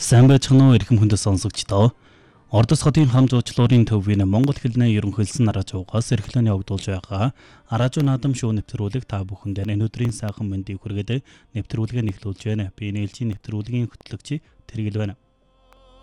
Сайн байцгаана уу эрхэм хүндэт сонсогчдоо. Ордос хотын хам жуулчлалын төвийн Монгол хэлний ерөнхийлсөн араажуугаас эрхлэн явагдуулж байгаа араажуу наадам шоу нэвтрүүлэг та бүхэнд өнөөдрийн сайхан мэндийг хүргээд нэвтрүүлгээ нэвтрүүлж байна. Би нээлжийн нэвтрүүлгийн хөтлөгч Тэргэл байна.